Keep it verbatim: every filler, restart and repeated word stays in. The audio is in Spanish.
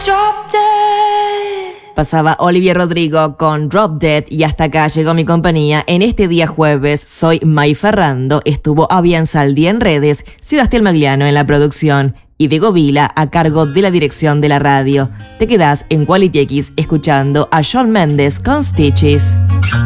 Pasaba Olivia Rodrigo con Drop Dead y hasta acá llegó mi compañía en este día jueves. Soy May Ferrando, estuvo Avian Saldí en redes, Sebastián Magliano en la producción y Diego Vila a cargo de la dirección de la radio. Te quedás en Quality X escuchando a Shawn Mendes con Stitches.